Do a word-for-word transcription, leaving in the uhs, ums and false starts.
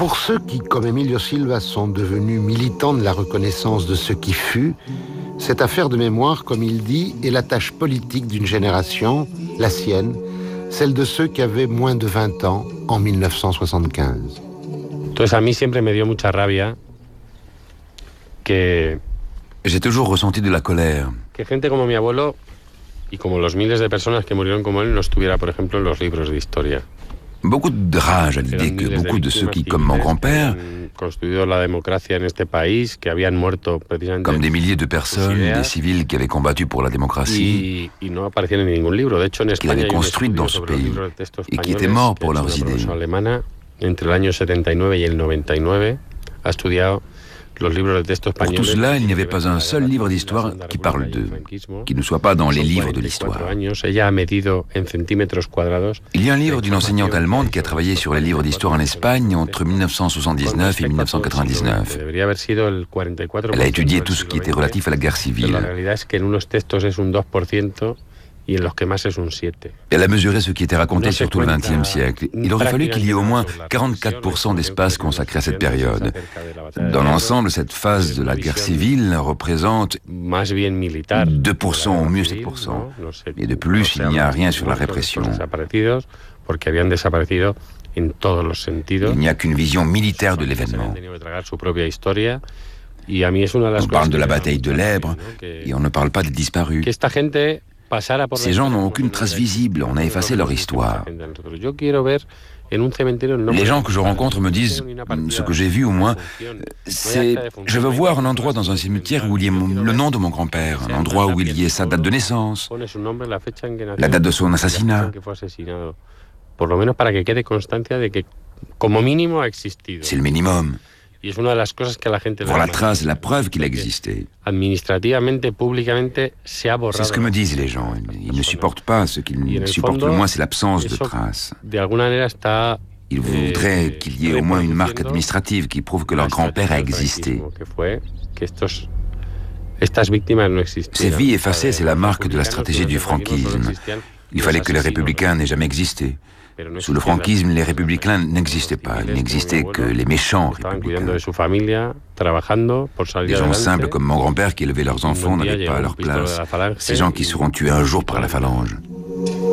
Pour ceux qui, comme Emilio Silva, sont devenus militants de la reconnaissance de ce qui fut, cette affaire de mémoire, comme il dit, est la tâche politique d'une génération, la sienne, celle de ceux qui avaient moins de vingt ans en mille neuf cent soixante-quinze. Entonces a mí siempre me dio mucha rabia que J'ai toujours ressenti de la colère. que gente como mi abuelo y como los miles de personas que murieron como él no estuviera, por ejemplo, en los libros de historia. Beaucoup de rage à l'idée que beaucoup de ceux qui, comme mon grand-père, construido la democracia en este país, que habían muerto precisamente comme des milliers de personnes, des civils qui avaient combattu pour la démocratie, y, y no aparecían en ningún libro. De hecho, en qu'il España avait hay un construite dans ce estudio sobre los pays libros de texto et qui étaient españoles morts que pour ha hecho leurs una idées. profesora alemana entre el año setenta y nueve y el noventa y nueve. Ha estudiado los libros de texto Pour españoles. tout cela, il n'y avait pas un seul livre d'histoire qui parle d'eux, qui ne soit pas dans les livres de l'histoire. Ella ha medido en centímetros cuadrados. Il y a un livre d'une enseignante allemande qui a travaillé sur les livres d'histoire en Espagne entre mille neuf cent soixante-dix-neuf et mille neuf cent quatre-vingt-dix-neuf. Elle a étudié tout ce qui était relatif à la guerre civile. La realidad es que en unos textos es un dos por ciento y en los que más es un siete. Elle a mesuré ce qui était raconté sur tout le vingtième siècle. Il aurait fallu qu'il y ait au moins quarante-quatre pour cent d'espace consacré à cette période. Dans l'ensemble, cette phase de la guerre civile représente deux pour cent au mieux sept pour cent. Et de plus, il n'y a rien sur la répression. Il n'y a qu'une vision militaire de l'événement. On parle de la bataille de l'Èbre et on ne parle pas des disparus. Ces gens n'ont aucune trace visible, on a effacé leur histoire. Les gens que je rencontre me disent, ce que j'ai vu au moins, c'est « je veux voir un endroit dans un cimetière où il y ait le nom de mon grand-père, un endroit où il y ait sa date de naissance, la date de son assassinat. » C'est le minimum. Voir la trace, la preuve qu'il existait. C'est ce que me disent les gens. Ils ne supportent pas. Ce qu'ils supportent le moins, c'est l'absence de traces. Ils voudraient qu'il y ait au moins une marque administrative qui prouve que leur grand-père a existé. Ces vies effacées, c'est la marque de la stratégie du franquisme. Il fallait que les républicains n'aient jamais existé. Sous le franquisme, les républicains n'existaient pas. Il n'existait que les méchants républicains. Les gens simples comme mon grand-père qui élevaient leurs enfants n'avaient pas leur place. Ces gens qui seront tués un jour par la phalange.